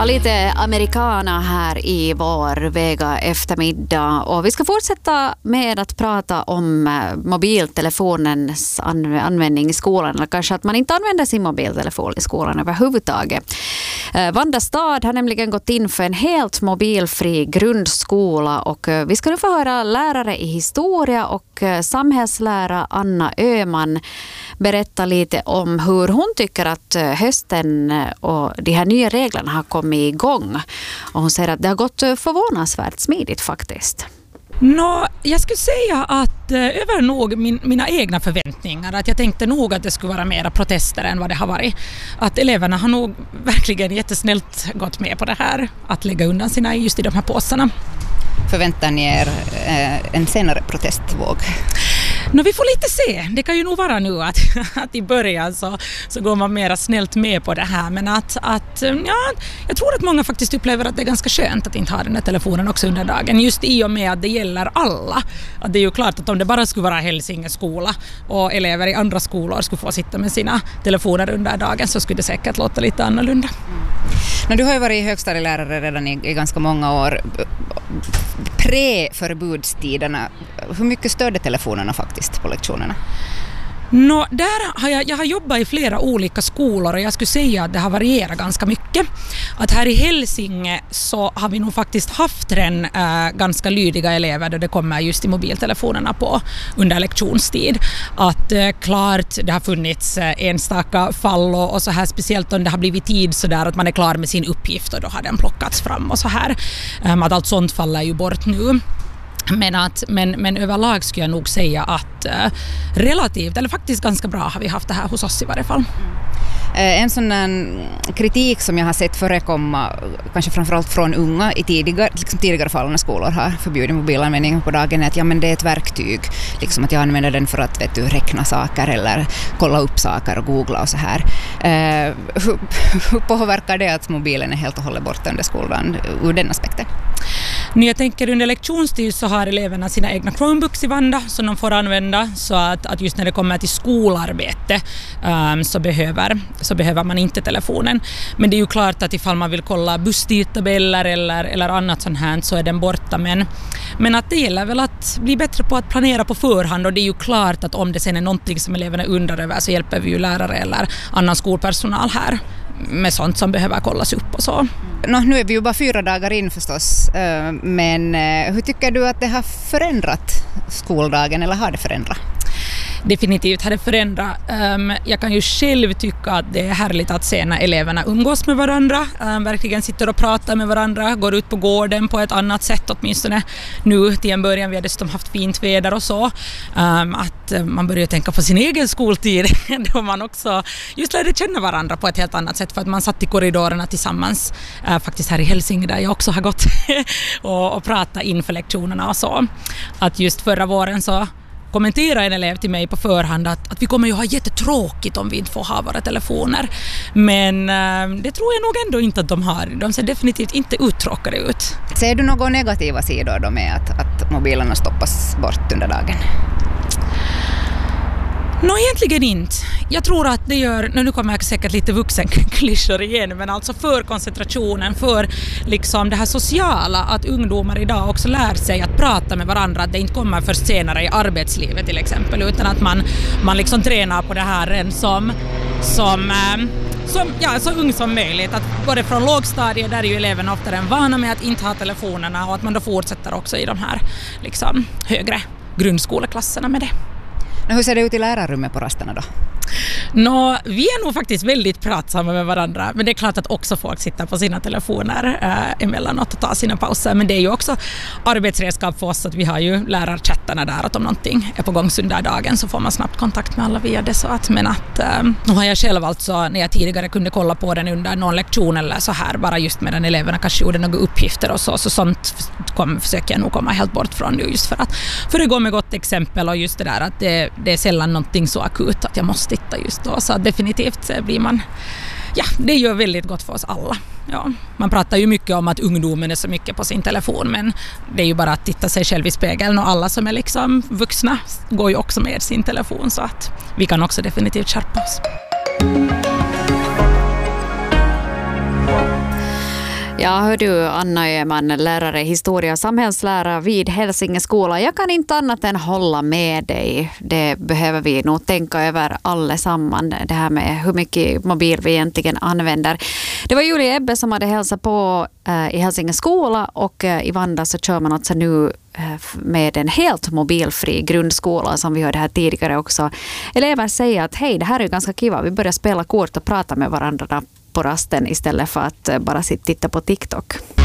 Ja, lite americana här i vår vega eftermiddag. Och vi ska fortsätta med att prata om mobiltelefonens användning i skolan. Eller kanske att man inte använder sin mobiltelefon i skolan överhuvudtaget. Vanda stad har nämligen gått in för en helt mobilfri grundskola. Och vi ska nu få höra lärare i historia och samhällslära Anna Öhman berätta lite om hur hon tycker att hösten och de här nya reglerna har kommit igång. Och hon säger att det har gått förvånansvärt smidigt faktiskt. Jag skulle säga att över nog mina egna förväntningar, att jag tänkte nog att det skulle vara mera protester än vad det har varit. Att eleverna har nog verkligen jättesnällt gått med på det här, att lägga undan sina just i de här påsarna. Förväntar ni er en senare protestvåg? Vi får lite se. Det kan ju nog vara nu att i början så går man mera snällt med på det här. Men jag tror att många faktiskt upplever att det är ganska skönt att inte ha den här telefonen också under dagen. Just i och med att det gäller alla. Att det är ju klart att om det bara skulle vara Hälsinge skola och elever i andra skolor skulle få sitta med sina telefoner under dagen, så skulle det säkert låta lite annorlunda. Du har ju varit högstadielärare redan i ganska många år. Pre-förbudstiderna, hur mycket störde telefonerna faktiskt på lektionerna? Jag har jobbat i flera olika skolor och jag skulle säga att det har varierat ganska mycket. Att här i Hälsinge så har vi nog faktiskt haft ganska lydiga elever då det kommer just i mobiltelefonerna på under lektionstid. Att klart det har funnits enstaka fall och så här, speciellt om det har blivit tid så där att man är klar med sin uppgift och då har den plockats fram och så här. Att allt sånt faller ju bort nu. Men överlag skulle jag nog säga att relativt, eller faktiskt ganska bra har vi haft det här hos oss i varje fall. En sån kritik som jag har sett förekomma, kanske framförallt från unga i tidigare fall när skolor har förbjudit mobilanvändning på dagen, är att men det är ett verktyg. Liksom att jag använder den för att räkna saker eller kolla upp saker och googla och så här. Hur påverkar det att mobilen är helt och hållet borta under skolan ur den aspekten? När jag tänker under lektionstid så har eleverna sina egna Chromebooks i Vanda som de får använda, så att just när det kommer till skolarbete så behöver man inte telefonen. Men det är ju klart att ifall man vill kolla busstidtabeller eller annat sånt här så är den borta. Men att det gäller väl att bli bättre på att planera på förhand, och det är ju klart att om det sen är någonting som eleverna undrar över så hjälper vi ju lärare eller annan skolpersonal här med sånt som behöver kollas upp och så. Nu är vi ju bara 4 dagar in förstås, men hur tycker du att det har förändrat skoldagen, eller har det förändrat? Definitivt har det förändrat. Jag kan ju själv tycka att det är härligt att se när eleverna umgås med varandra, verkligen sitter och pratar med varandra, går ut på gården på ett annat sätt åtminstone nu till en början. Vi har dessutom haft fint väder och så. Att man börjar tänka på sin egen skoltid då man också just lärde känna varandra på ett helt annat sätt, för att man satt i korridorerna tillsammans, faktiskt här i Hälsinge där jag också har gått och pratat inför lektionerna och så. Att just förra våren så kommentera en elev till mig på förhand att vi kommer ju ha jättetråkigt om vi inte får ha våra telefoner. Men det tror jag nog ändå inte att de har. De ser definitivt inte uttråkade ut. Ser du några negativa sidor då med att mobilerna stoppas bort under dagen? Egentligen inte. Jag tror att det gör, nu kommer jag säkert lite vuxenklyschor igen, men alltså för koncentrationen, för liksom det här sociala, att ungdomar idag också lär sig att prata med varandra, att det inte kommer först senare i arbetslivet till exempel, utan att man liksom tränar på det här än som så ung som möjligt. Att både från lågstadiet, där är ju eleverna ofta vana med att inte ha telefonerna, och att man då fortsätter också i de här liksom högre grundskoleklasserna med det. Hur ser det ut i lärarrummet på rasterna då? Vi är nog faktiskt väldigt pratsamma med varandra, men det är klart att också folk sitter på sina telefoner emellanåt och tar sina pauser, men det är ju också arbetsredskap för oss att vi har ju lärarchattarna där, att om någonting är på gång under dagen så får man snabbt kontakt med alla via det. Nu har jag själv alltså, när jag tidigare kunde kolla på den under någon lektion eller så här, bara just medan eleverna kanske gjorde några uppgifter och så sånt försöker jag nog komma helt bort från nu, just för att föregå med gott exempel, och just det där att det är sällan någonting så akut att jag måste titta just då, så definitivt blir man, det gör väldigt gott för oss alla. Ja, man pratar ju mycket om att ungdomen är så mycket på sin telefon, men det är ju bara att titta sig själv i spegeln, och alla som är liksom vuxna går ju också med sin telefon, så att vi kan också definitivt skärpa oss. Ja, hör du, Anna Öhman, lärare i historia och samhällslära vid Hälsinge skola. Jag kan inte annat än hålla med dig. Det behöver vi nog tänka över allesammans. Det här med hur mycket mobil vi egentligen använder. Det var Julia Ebbe som hade hälsat på i Hälsinge skola, och i Vanda så kör man alltså nu med en helt mobilfri grundskola, som vi hörde här tidigare också. Elever säger att hej, det här är ganska kiva. Vi börjar spela kort och prata med varandra på rasten istället för att bara titta på TikTok.